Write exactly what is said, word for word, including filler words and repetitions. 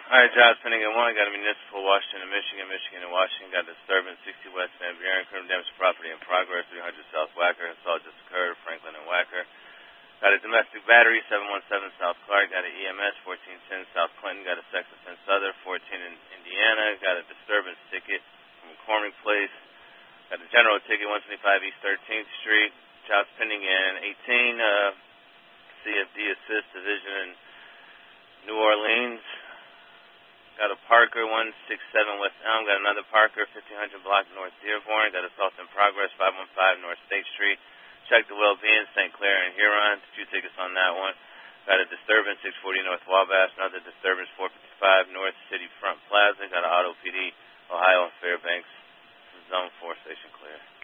All right, jobs pending in one. Got a municipal, Washington and Michigan, Michigan and Washington. Got a disturbance, sixty West Van Buren, criminal damage to property in progress, three hundred South Wacker. Assault just occurred, Franklin and Wacker. Got a domestic battery, seven one seven South Clark. Got an E M S, fourteen ten South Clinton. Got a sex offense other, fourteen in Indiana. Got a disturbance ticket from McCormick Place. Got a general ticket, one twenty-five East thirteenth Street. Jobs pending in eighteen, uh, C F D Assist Division in New Orleans. Got a Parker, one sixty-seven West Elm. Got another Parker, fifteen hundred block North Dearborn. Got assault in progress, five one five North State Street. Check the well-being, Saint Clair and Huron. Two tickets on that one. Got a disturbance, six forty North Wabash. Another disturbance, four fifty-five North City Front Plaza. Got an Auto P D, Ohio and Fairbanks. Zone four, Station Clear.